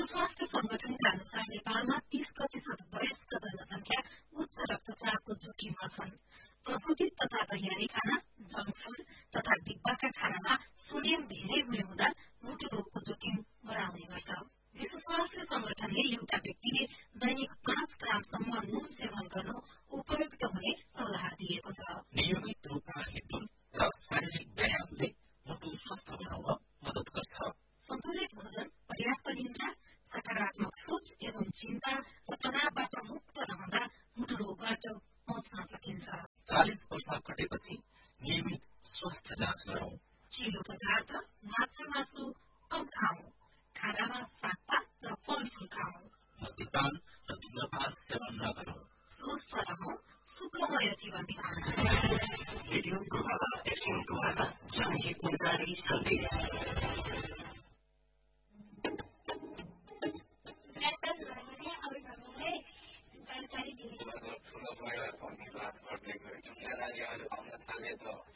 स्वास्थ्य संगठनका अनुसार नेपालमा 30% वयस्क जनसंख्या उच्च रक्तचापको जोखिममा छन्। प्रशोधित तथा तयारी खाना, जंक फूड तथा डिब्बाका खानामा सोडियम धेरै हुने हुँदा मुटु रोगको जोखिम बढाउने गर्छ। विश्व स्वास्थ्य संगठनले एउटा व्यक्तिले दैनिक 5 ग्रामसम्म नुन सेवन गर्नु उपयुक्त हुने सल्लाह दिएको छ। नियमित रूपमा हिँड्नु र शारीरिक व्यायामले मुटु स्वस्थ बनाउन मद्दत गर्छ। सन्तुलित भोजन, पर्याप्त निद्रा, सकारात्मक सोच एवं चिन्ता र तनावबाट मुक्त रहँदा मुटु रोगबाट बच्न सकिन्छ। 40 वर्ष कटेपछि नियमित स्वास्थ्य जाँच गरौं। चिलो पदार्थ, माछा मासु कम खाऊ। खानामा सागपात र फलफूल खाऊ। मद्यपान र धूम्रपान सेवन नगरौं। स्वस्थ रहौं, सुखमय जीवन बिताउँ। रेडियो गोवाला FM गोवाला जनहितमा जारी सन्देश। ठुलो परिवार भन्ने बात गर्दै गयो। ठुला राज्यहरू आउन थाले त